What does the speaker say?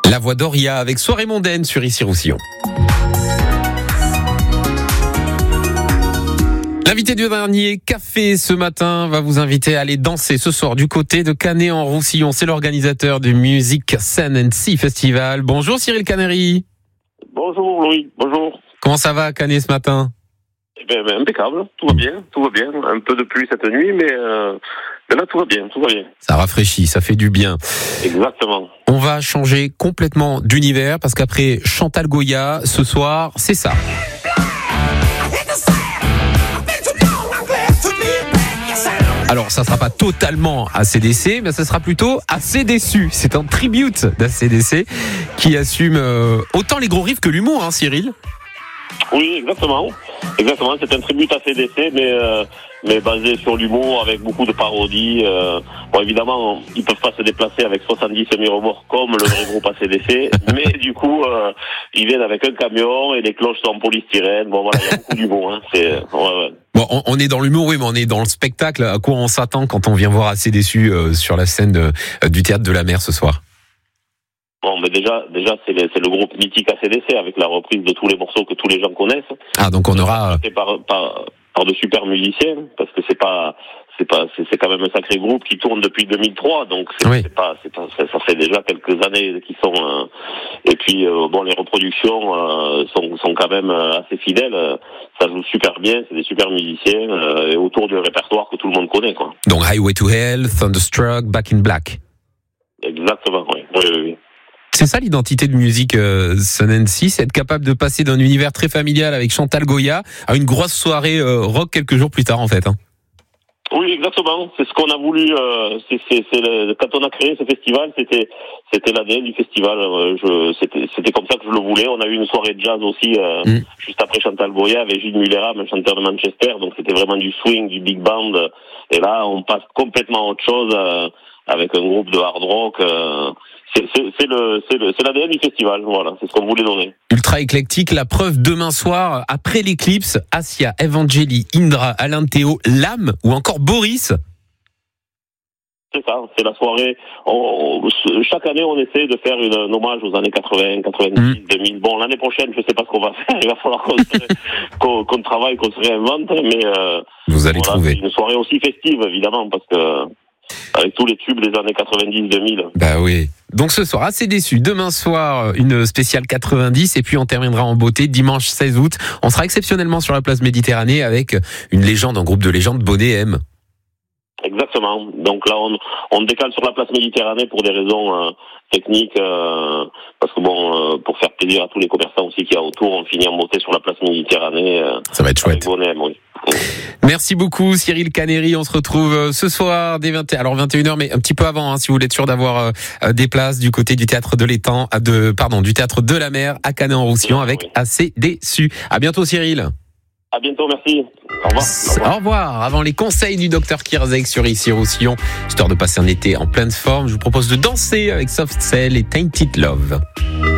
La voix d'Oria avec Soirée mondaine sur Issy-Roussillon. L'invité du dernier café ce matin va vous inviter à aller danser ce soir du côté de Canet-en-Roussillon. C'est l'organisateur du Music Sun & Sea Festival. Bonjour Cyril Canéry. Bonjour Louis, bonjour. Comment ça va à Canet ce matin ? Impeccable, tout va bien. Un peu de pluie cette nuit, mais là tout va bien. Ça rafraîchit, ça fait du bien. Exactement. On va changer complètement d'univers parce qu'après Chantal Goya, ce soir, c'est ça. Alors, ça sera pas totalement AC/DC, mais ça sera plutôt assez déçu. C'est un tribute d'AC/DC qui assume autant les gros riffs que l'humour, hein, Cyril. Oui, exactement. C'est un tribut AC/DC, mais basé sur l'humour, avec beaucoup de parodies. Bon, évidemment, ils peuvent pas se déplacer avec 70 semi-remorques comme le vrai groupe AC/DC, mais du coup, ils viennent avec un camion et les cloches sont en polystyrène. Bon, voilà, il y a beaucoup d'humour. Hein. Ouais. Bon, on est dans l'humour, oui, mais on est dans le spectacle. À quoi on s'attend quand on vient voir AC/DC sur la scène du Théâtre de la Mer ce soir ? Bon, mais déjà, c'est le groupe mythique AC/DC avec la reprise de tous les morceaux que tous les gens connaissent. Ah, donc on aura par de super musiciens, parce que c'est quand même un sacré groupe qui tourne depuis 2003, donc ça fait déjà quelques années qu'ils sont. Et puis bon, les reproductions sont quand même assez fidèles. Ça joue super bien, c'est des super musiciens et autour du répertoire que tout le monde connaît, quoi. Donc Highway to Hell, Thunderstruck, Back in Black. Exactement, oui. C'est ça l'identité de Music Sun & Sea, c'est être capable de passer d'un univers très familial avec Chantal Goya à une grosse soirée rock quelques jours plus tard en fait. Hein. Oui, exactement. C'est ce qu'on a voulu. Quand on a créé ce festival, c'était l'ADN du festival. C'était comme ça que je le voulais. On a eu une soirée de jazz aussi juste après Chantal Goya avec Gilles Mulera, un chanteur de Manchester. Donc c'était vraiment du swing, du big band. Et là, on passe complètement à autre chose avec un groupe de hard rock. C'est l'ADN du festival, voilà, c'est ce qu'on voulait donner. Ultra éclectique, la preuve demain soir, après l'éclipse, Asia, Evangeli, Indra, Alain Théo, Lame ou encore Boris. C'est ça, c'est la soirée. Chaque année, on essaie de faire un hommage aux années 80, 90, 2000. Bon, l'année prochaine, je sais pas ce qu'on va faire. Il va falloir qu'on travaille, qu'on se réinvente, mais vous allez trouver. C'est une soirée aussi festive, évidemment, parce que avec tous les tubes des années 90-2000. Bah oui. Donc ce soir, assez déçu. Demain soir, une spéciale 90 et puis on terminera en beauté dimanche 16 août. On sera exceptionnellement sur la place Méditerranée avec une légende, un groupe de légendes, Bonnet M. Exactement. Donc là, on décale sur la place Méditerranée pour des raisons techniques, parce que bon, pour faire plaisir à tous les commerçants aussi qu'il y a autour, on finit en beauté sur la place Méditerranée. Ça va être chouette. Bonnet M, oui. Merci beaucoup Cyril Canéry, on se retrouve ce soir dès 21h, mais un petit peu avant, hein, si vous voulez être sûr d'avoir des places du côté du théâtre de l'étang, du théâtre de la Mer à Canet-en-Roussillon avec AC/DC. À bientôt Cyril. À bientôt, merci. Au revoir. Au revoir. Avant les conseils du docteur Kirzek sur Issy-Roussillon, histoire de passer un été en pleine forme, je vous propose de danser avec Soft Cell et Tainted Love.